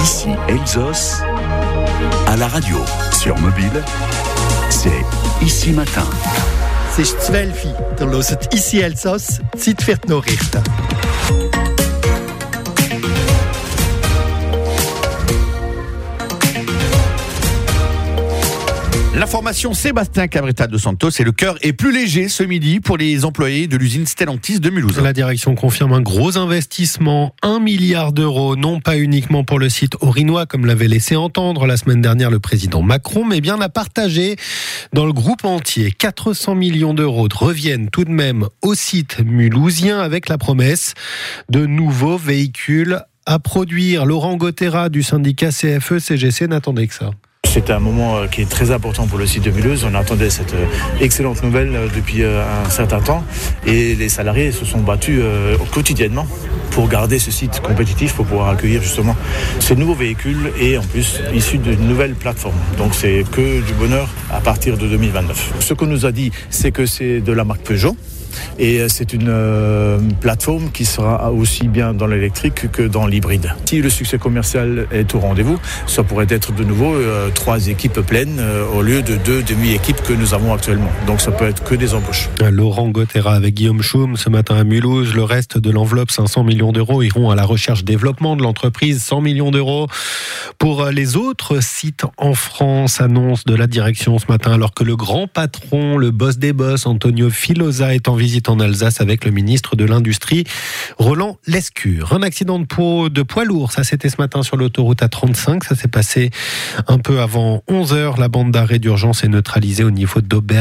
Ici Elsos, à la radio, sur mobile, c'est Ici Matin. Es ist 12 Uhr. Ihr hört «Ici Elsass», Zeit für die Nachrichten. L'information, Sébastien Cabrita de Santos, et le cœur est plus léger ce midi pour les employés de l'usine Stellantis de Mulhouse. La direction confirme un gros investissement, 1 milliard d'euros, non pas uniquement pour le site orinois, comme l'avait laissé entendre la semaine dernière le président Macron, mais bien à partager dans le groupe entier. 400 millions d'euros reviennent tout de même au site mulhousien avec la promesse de nouveaux véhicules à produire. Laurent Gautera du syndicat CFE-CGC n'attendait que ça. C'est un moment qui est très important pour le site de Mulhouse. On attendait cette excellente nouvelle depuis un certain temps et les salariés se sont battus quotidiennement pour garder ce site compétitif, pour pouvoir accueillir justement ces nouveaux véhicules et en plus issus d'une nouvelle plateforme. Donc c'est que du bonheur à partir de 2029. Ce qu'on nous a dit, c'est que c'est de la marque Peugeot. Et c'est une plateforme qui sera aussi bien dans l'électrique que dans l'hybride. Si le succès commercial est au rendez-vous, ça pourrait être de nouveau 3 équipes pleines au lieu de 2 demi-équipes que nous avons actuellement. Donc ça peut être que des embauches. Laurent Gautera avec Guillaume Choum ce matin à Mulhouse. Le reste de l'enveloppe, 500 millions d'euros, iront à la recherche-développement de l'entreprise. 100 millions d'euros pour les autres sites en France, annonce de la direction ce matin, alors que le grand patron, le boss des boss, Antonio Filosa, est en visite en Alsace avec le ministre de l'Industrie, Roland Lescure. Un accident de poids lourd, ça c'était ce matin sur l'autoroute A35, ça s'est passé un peu avant 11h. La bande d'arrêt d'urgence est neutralisée au niveau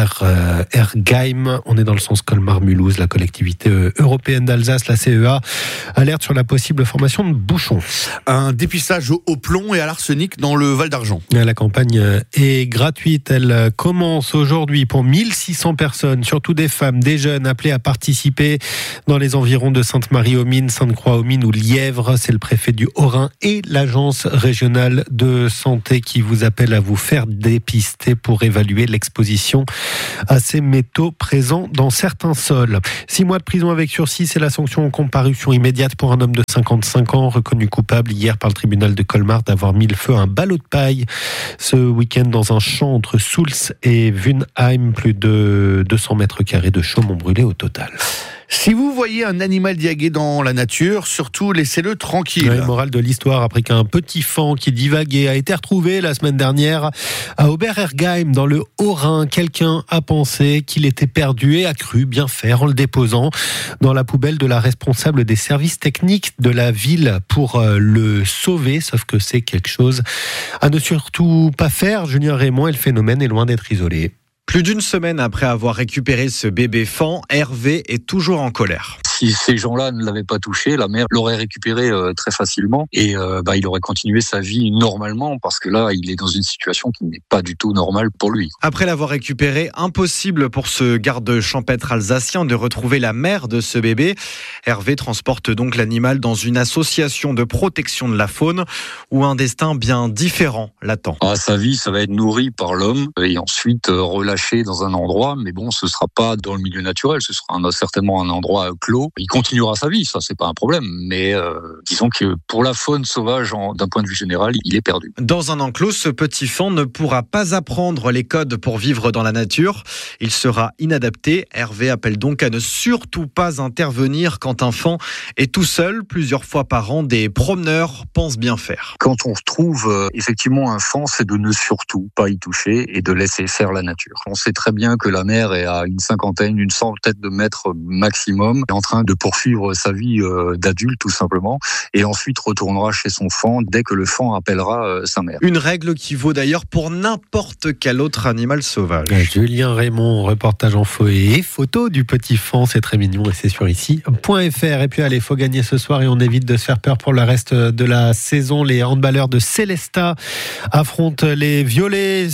d'Ober-Ergheim. On est dans le sens Colmar-Mulhouse. La collectivité européenne d'Alsace, la CEA, alerte sur la possible formation de bouchons. Un dépistage au plomb et à l'arsenic dans le Val d'Argent. La campagne est gratuite. Elle commence aujourd'hui pour 1600 personnes, surtout des femmes, des jeunes, appelés à participer dans les environs de Sainte-Marie-aux-Mines, Sainte-Croix-aux-Mines ou Lièvre. C'est le préfet du Haut-Rhin et l'agence régionale de santé qui vous appelle à vous faire dépister pour évaluer l'exposition à ces métaux présents dans certains sols. 6 mois de prison avec sursis, c'est la sanction en comparution immédiate pour un homme de 55 ans reconnu coupable hier par le tribunal de Colmar d'avoir mis le feu à un ballot de paille ce week-end dans un champ entre Soultz et Wunheim. Plus de 200 mètres carrés de chaume ont brûlé au total. Si vous voyez un animal divaguer dans la nature, surtout laissez-le tranquille. Ouais, morale de l'histoire, après qu'un petit faon qui divaguait a été retrouvé la semaine dernière à Ober-Ergheim dans le Haut-Rhin. Quelqu'un a pensé qu'il était perdu et a cru bien faire en le déposant dans la poubelle de la responsable des services techniques de la ville pour le sauver. Sauf que c'est quelque chose à ne surtout pas faire, Julien Raymond, et le phénomène est loin d'être isolé. Plus d'une semaine après avoir récupéré ce bébé faon, Hervé est toujours en colère. Si ces gens-là ne l'avaient pas touché, la mère l'aurait récupéré très facilement et il aurait continué sa vie normalement parce que là, il est dans une situation qui n'est pas du tout normale pour lui. Après l'avoir récupéré, impossible pour ce garde champêtre alsacien de retrouver la mère de ce bébé. Hervé transporte donc l'animal dans une association de protection de la faune où un destin bien différent l'attend. Sa vie, ça va être nourri par l'homme et ensuite relâché dans un endroit, mais bon, ce sera pas dans le milieu naturel, ce sera certainement un endroit clos. Il continuera sa vie, ça c'est pas un problème, mais disons que pour la faune sauvage, d'un point de vue général, il est perdu. Dans un enclos, ce petit faon ne pourra pas apprendre les codes pour vivre dans la nature. Il sera inadapté. Hervé appelle donc à ne surtout pas intervenir quand un faon est tout seul. Plusieurs fois par an, des promeneurs pensent bien faire. Quand on trouve effectivement un faon, c'est de ne surtout pas y toucher et de laisser faire la nature. On sait très bien que la mer est à une centaine de mètres maximum, est en train de poursuivre sa vie d'adulte tout simplement, et ensuite retournera chez son faon dès que le faon appellera sa mère. Une règle qui vaut d'ailleurs pour n'importe quel autre animal sauvage. Julien Raymond, reportage en photo du petit faon, c'est très mignon et c'est sur ici.fr. Et puis allez, faut gagner ce soir et on évite de se faire peur pour le reste de la saison. Les handballeurs de Célestat affrontent les Violets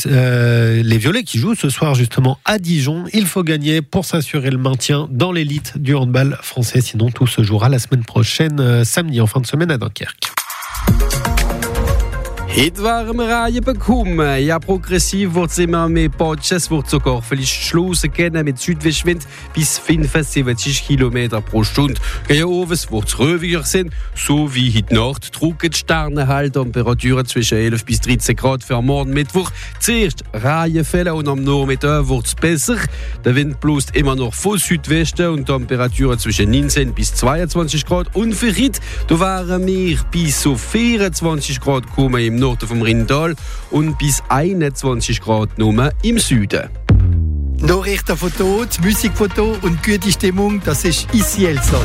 qui jouent ce soir justement à Dijon. Il faut gagner pour s'assurer le maintien dans l'élite du handball français. Sinon, tout se jouera la semaine prochaine, samedi, en fin de semaine à Dunkerque. Heute waren wir Reihe bekommen. Ja, progressiv wird es immer mehr Patschen. Es wird sogar vielleicht Schlussen geben mit Südwestwind bis 75 km pro Stunde. Gegen oben wird es röviger sein, so wie heute Nacht. Drucken die Sterne halt Temperaturen zwischen 11 bis 13 Grad für morgen Mittwoch. Zuerst Reihenfälle und am Nachmittag wird es besser. Der Wind bläst immer noch von Südwesten und Temperaturen zwischen 19 bis 22 Grad. Und für heute, da waren wir bis zu 24 Grad gekommen im Norden vom Rheintal und bis 21 Grad nur im Süden. Nachrichten von dort, Musik von dort und gute Stimmung, das ist ici Elsass.